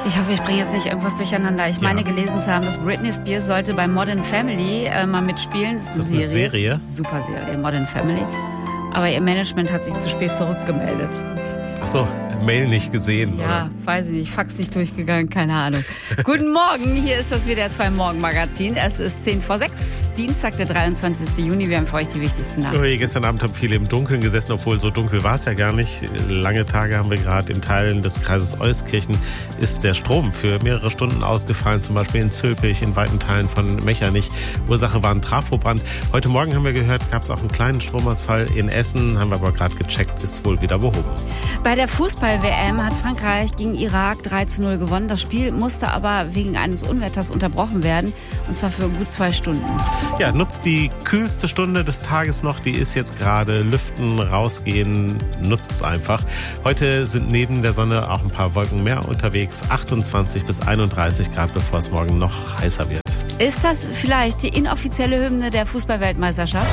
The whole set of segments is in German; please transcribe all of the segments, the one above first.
Ich hoffe, ich bringe jetzt nicht irgendwas durcheinander. Ich meine gelesen zu haben, dass Britney Spears sollte bei Modern Family mal mitspielen. Das ist eine Serie. Super Serie, Modern Family. Aber ihr Management hat sich zu spät zurückgemeldet. Ach so, Mail nicht gesehen, ja, oder? Weiß ich nicht, Fax nicht durchgegangen, keine Ahnung. Guten Morgen, hier ist das WDR 2 Morgenmagazin. Es ist 5:10, Dienstag, der 23. Juni. Wir haben für euch die wichtigsten Nachrichten. Gestern Abend haben viele im Dunkeln gesessen, obwohl so dunkel war es ja gar nicht. Lange Tage haben wir gerade. In Teilen des Kreises Euskirchen ist der Strom für mehrere Stunden ausgefallen, zum Beispiel in Zülpich, in weiten Teilen von Mechernich. Ursache war ein Trafobrand. Heute Morgen haben wir gehört, gab es auch einen kleinen Stromausfall in Essen, haben wir aber gerade gecheckt, ist wohl wieder behoben. Bei der Fußball-WM hat Frankreich gegen Irak 3:0 gewonnen. Das Spiel musste aber wegen eines Unwetters unterbrochen werden, und zwar für gut 2 Stunden. Ja, nutzt die kühlste Stunde des Tages noch, die ist jetzt gerade. Lüften, rausgehen, nutzt es einfach. Heute sind neben der Sonne auch ein paar Wolken mehr unterwegs. 28 bis 31 Grad, bevor es morgen noch heißer wird. Ist das vielleicht die inoffizielle Hymne der Fußball-Weltmeisterschaft?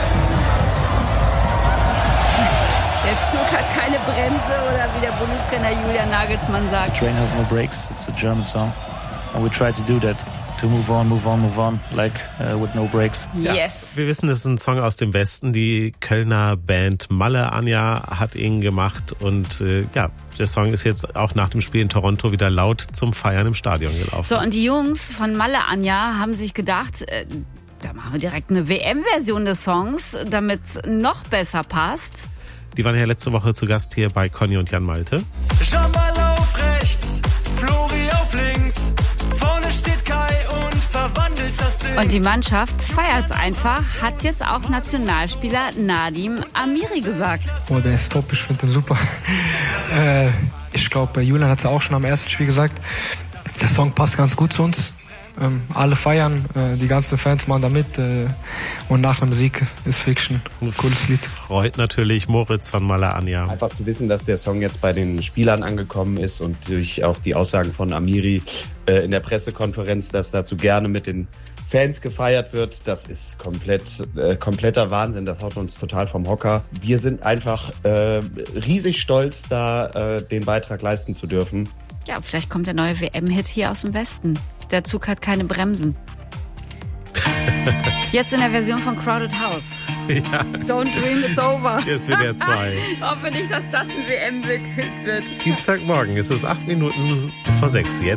Der Zug hat keine Bremse, oder wie der Bundestrainer Julian Nagelsmann sagt. The train has no brakes, it's a German song. And we try to do that, to move on, like with no brakes. Yes. Wir wissen, das ist ein Song aus dem Westen. Die Kölner Band Malle Anja hat ihn gemacht. Und der Song ist jetzt auch nach dem Spiel in Toronto wieder laut zum Feiern im Stadion gelaufen. So, und die Jungs von Malle Anja haben sich gedacht, da machen wir direkt eine WM-Version des Songs, damit es noch besser passt. Die waren ja letzte Woche zu Gast hier bei Conny und Jan Malte. Jambal auf rechts, Flori auf links, vorne steht Kai und verwandelt das Ding. Und die Mannschaft feiert's einfach, hat jetzt auch Nationalspieler Nadim Amiri gesagt. Oh, der ist top, ich finde den super. Ich glaube, Julian hat es auch schon am ersten Spiel gesagt, der Song passt ganz gut zu uns. Alle feiern, die ganzen Fans machen da mit, und nach dem Sieg ist Fiction. Ein cooles Lied. Freut natürlich Moritz von Malle Anja. Einfach zu wissen, dass der Song jetzt bei den Spielern angekommen ist und durch auch die Aussagen von Amiri in der Pressekonferenz, dass dazu gerne mit den Fans gefeiert wird, das ist kompletter Wahnsinn, das haut uns total vom Hocker. Wir sind einfach riesig stolz, da den Beitrag leisten zu dürfen. Ja, vielleicht kommt der neue WM-Hit hier aus dem Westen. Der Zug hat keine Bremsen. Jetzt in der Version von Crowded House. Ja. Don't dream it's over. Jetzt wird er 2. Ich hoffe nicht, dass das ein WM-Hit wird. Dienstagmorgen ist es 8 Minuten vor 6. Jetzt